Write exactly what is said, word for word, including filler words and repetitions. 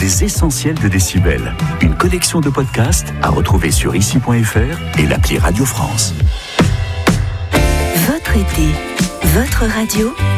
Les essentiels de Décibel. Une collection de podcasts à retrouver sur ici point f r et l'appli Radio France. Votre été, votre radio.